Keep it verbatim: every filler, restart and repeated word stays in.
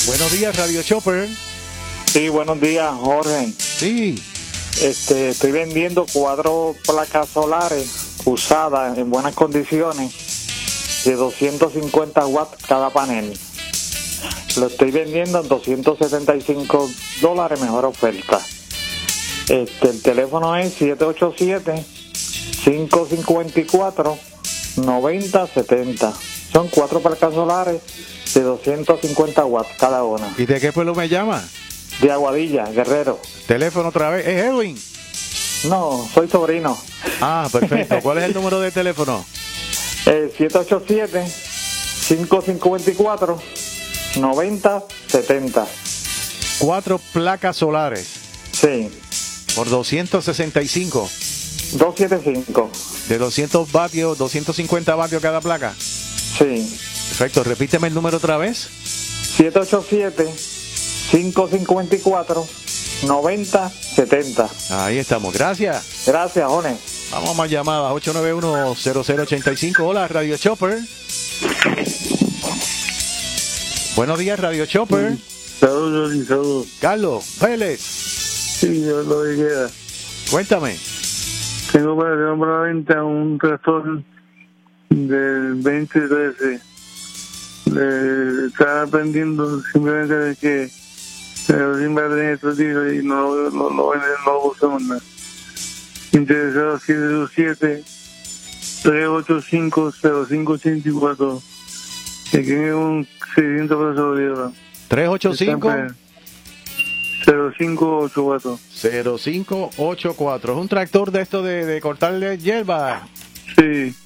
Buenos días, Radio Chopper. Sí, buenos días, Jorge. Sí. Este, estoy vendiendo cuatro placas solares usadas en buenas condiciones de doscientos cincuenta watts cada panel. Lo estoy vendiendo en doscientos setenta y cinco dólares, mejor oferta. Este, el teléfono es siete ocho siete, cinco cinco cuatro, nueve cero siete cero. Son cuatro placas solares de doscientos cincuenta watts cada una. ¿Y de qué pueblo me llama? De Aguadilla, Guerrero. Teléfono otra vez. ¿Es Edwin? No, soy sobrino. Ah, perfecto. ¿Cuál es el número de teléfono? Eh, siete ocho siete, cinco cinco cuatro, nueve cero siete cero. Cuatro placas solares. Sí. Por doscientos sesenta y cinco. doscientos setenta y cinco. De doscientos vatios, doscientos cincuenta vatios cada placa. Sí. Perfecto. Repíteme el número otra vez. siete ocho siete, cinco cinco cuatro, nueve cero siete cero. Ahí estamos. Gracias. Gracias, Jorge. Vamos a más llamadas. ocho nueve uno, cero cero ocho cinco. Hola, Radio Chopper. Buenos días, Radio Chopper. Saludos y saludos. Carlos Vélez. Sí, yo lo que queda. Cuéntame. Tengo para, tengo para la venta un tractor del veinte trece. Le estaba aprendiendo simplemente de que pero sin batería estos días y no lo no, no, no, no usamos nada. Interesado siete dos siete, tres ocho cinco, cero cinco ocho cuatro. Que tiene un seiscientos pesos de hora. tres ocho cinco, cero cinco ocho cuatro. cero cinco ocho cuatro. Es un tractor de esto de, de cortarle hierba. Sí.